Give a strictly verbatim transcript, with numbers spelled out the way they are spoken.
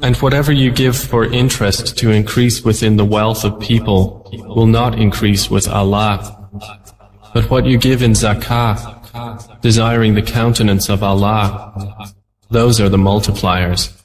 And whatever you give for interest to increase within the wealth of people will not increase with Allah. But what you give in zakah, desiring the countenance of Allah, those are the multipliers.